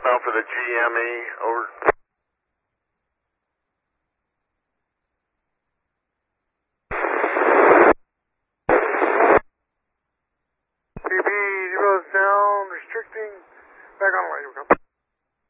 Now for the GME, over. CB, 0 down, restricting, back on line,